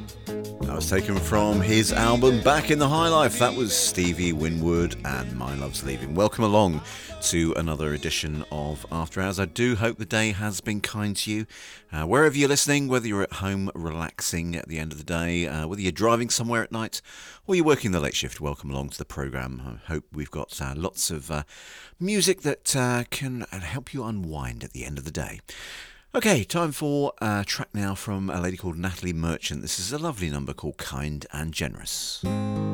That was taken from his album Back in the High Life. That was Stevie Winwood and My Love's Leaving. Welcome along to another edition of After Hours. I do hope the day has been kind to you. Wherever you're listening, whether you're at home relaxing at the end of the day, whether you're driving somewhere at night, or you're working the late shift, welcome along to the programme. I hope we've got lots of music that can help you unwind at the end of the day. Okay, time for a track now from a lady called Natalie Merchant. This is a lovely number called Kind and Generous.